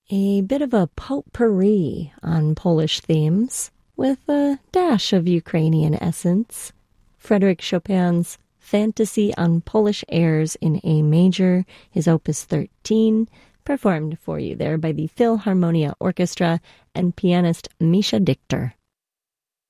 A bit of a potpourri on Polish themes, with a dash of Ukrainian essence. Frédéric Chopin's Fantasy on Polish Airs in A Major, his Opus 13, performed for you there by the Philharmonia Orchestra and pianist Misha Dichter.